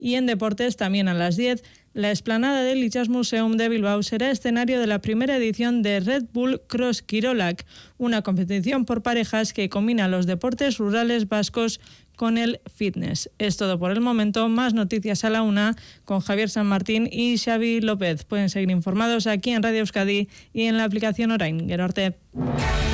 Y en deportes, también a las 10, la explanada del Itsas Museum de Bilbao será escenario de la primera edición de Red Bull Cross Kirolak, una competición por parejas que combina los deportes rurales vascos con el fitness. Es todo por el momento. Más noticias a la 1 con Javier San Martín y Xavi López. Pueden seguir informados aquí en Radio Euskadi y en la aplicación Orain. Gero arte.